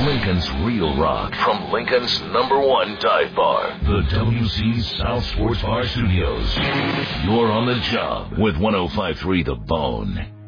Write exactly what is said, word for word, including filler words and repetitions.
Lincoln's real rock from Lincoln's number one dive bar, the W C South Sports Bar Studios. You're on the job with one oh five point three The Bone.